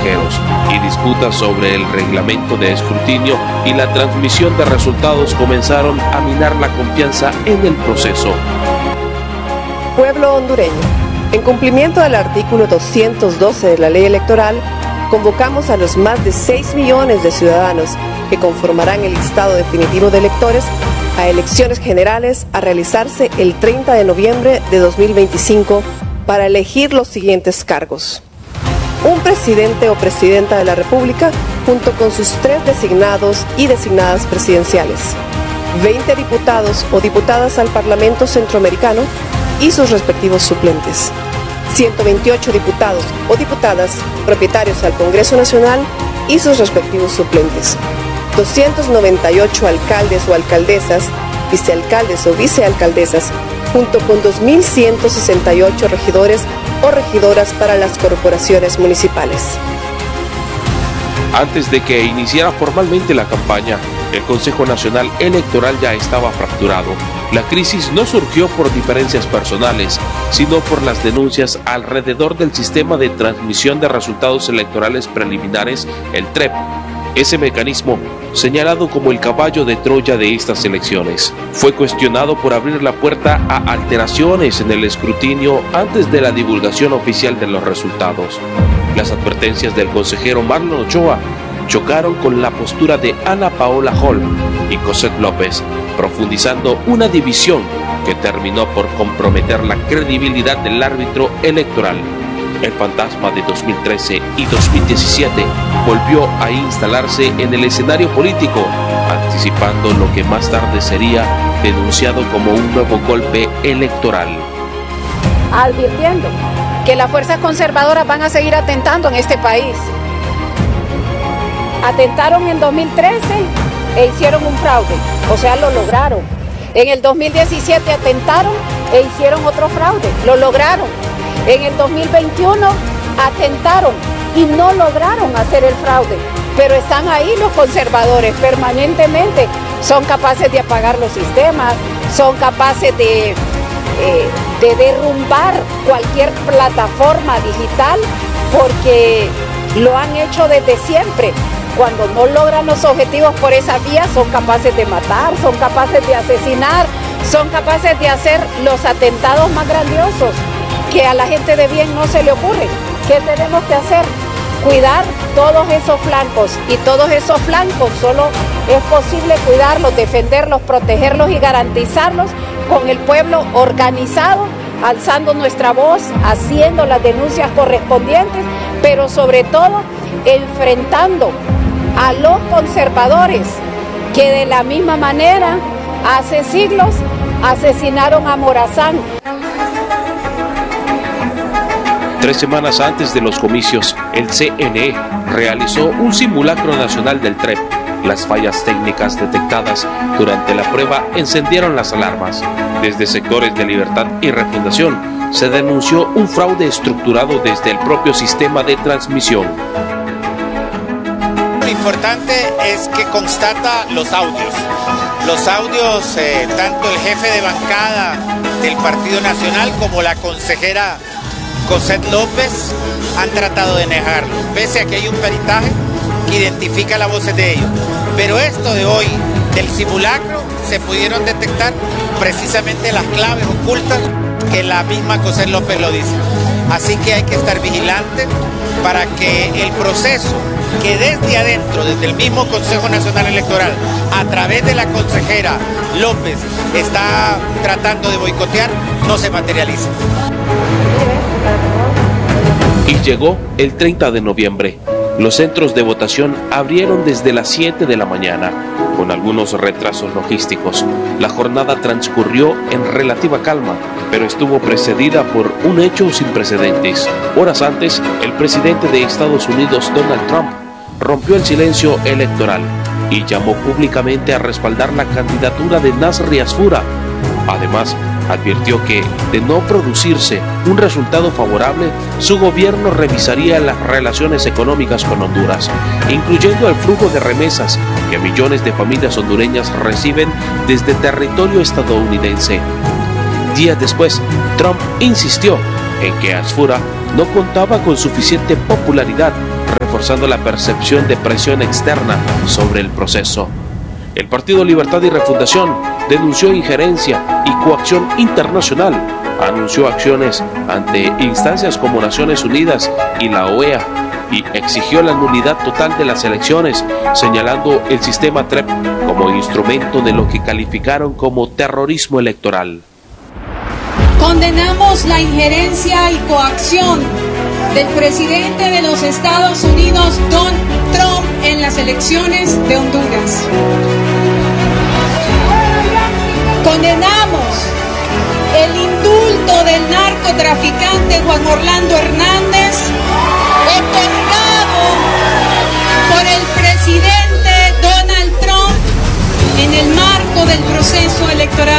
consejeros y disputas sobre el reglamento de escrutinio y la transmisión de resultados comenzaron a minar la confianza en el proceso. Pueblo hondureño, en cumplimiento del artículo 212 de la ley electoral, convocamos a los más de 6 millones de ciudadanos que conformarán el listado definitivo de electores a elecciones generales a realizarse el 30 de noviembre de 2025 para elegir los siguientes cargos. Un presidente o presidenta de la República junto con sus 3 designados y designadas presidenciales, 20 diputados o diputadas al Parlamento Centroamericano y sus respectivos suplentes, 128 diputados o diputadas propietarios al Congreso Nacional y sus respectivos suplentes, 298 alcaldes o alcaldesas, vicealcaldes o vicealcaldesas, junto con 2.168 regidores o regidoras para las corporaciones municipales. Antes de que iniciara formalmente la campaña, el Consejo Nacional Electoral ya estaba fracturado. La crisis no surgió por diferencias personales, sino por las denuncias alrededor del sistema de transmisión de resultados electorales preliminares, el TREP. Ese mecanismo, señalado como el caballo de Troya de estas elecciones, fue cuestionado por abrir la puerta a alteraciones en el escrutinio antes de la divulgación oficial de los resultados. Las advertencias del consejero Marlon Ochoa chocaron con la postura de Ana Paola Holm y Cosette López, profundizando una división que terminó por comprometer la credibilidad del árbitro electoral. El fantasma de 2013 y 2017 volvió a instalarse en el escenario político, anticipando lo que más tarde sería denunciado como un nuevo golpe electoral. Advirtiendo que las fuerzas conservadoras van a seguir atentando en este país. Atentaron en 2013 e hicieron un fraude, o sea, lo lograron. En el 2017 atentaron e hicieron otro fraude, lo lograron. En el 2021 atentaron y no lograron hacer el fraude, pero están ahí los conservadores permanentemente. Son capaces de apagar los sistemas, son capaces de derrumbar cualquier plataforma digital porque lo han hecho desde siempre. Cuando no logran los objetivos por esa vía, son capaces de matar, son capaces de asesinar, son capaces de hacer los atentados más grandiosos que a la gente de bien no se le ocurre. ¿Qué tenemos que hacer? Cuidar todos esos flancos, y todos esos flancos solo es posible cuidarlos, defenderlos, protegerlos y garantizarlos con el pueblo organizado, alzando nuestra voz, haciendo las denuncias correspondientes, pero sobre todo enfrentando a los conservadores que de la misma manera hace siglos asesinaron a Morazán. 3 semanas antes de los comicios, el CNE realizó un simulacro nacional del TREP. Las fallas técnicas detectadas durante la prueba encendieron las alarmas. Desde sectores de Libertad y Refundación se denunció un fraude estructurado desde el propio sistema de transmisión. Lo importante es que constata los audios. Los audios, tanto el jefe de bancada del Partido Nacional como la consejera Cosette López han tratado de negarlo, pese a que hay un peritaje que identifica las voces de ellos. Pero esto de hoy, del simulacro, se pudieron detectar precisamente las claves ocultas que la misma Cosette López lo dice. Así que hay que estar vigilantes para que el proceso que desde adentro, desde el mismo Consejo Nacional Electoral, a través de la consejera López, está tratando de boicotear, no se materialice. Y llegó el 30 de noviembre. Los centros de votación abrieron desde las 7 de la mañana, con algunos retrasos logísticos. La jornada transcurrió en relativa calma, pero estuvo precedida por un hecho sin precedentes. Horas antes, el presidente de Estados Unidos, Donald Trump, rompió el silencio electoral y llamó públicamente a respaldar la candidatura de Nasri Asfura. Además, advirtió que, de no producirse un resultado favorable, su gobierno revisaría las relaciones económicas con Honduras, incluyendo el flujo de remesas que millones de familias hondureñas reciben desde territorio estadounidense. Días después, Trump insistió en que Asfura no contaba con suficiente popularidad, reforzando la percepción de presión externa sobre el proceso. El Partido Libertad y Refundación denunció injerencia y coacción internacional, anunció acciones ante instancias como Naciones Unidas y la OEA y exigió la nulidad total de las elecciones, señalando el sistema TREP como instrumento de lo que calificaron como terrorismo electoral. Condenamos la injerencia y coacción del presidente de los Estados Unidos, Donald Trump, en las elecciones de Honduras. Condenamos el indulto del narcotraficante Juan Orlando Hernández, otorgado por el presidente Donald Trump en el marco del proceso electoral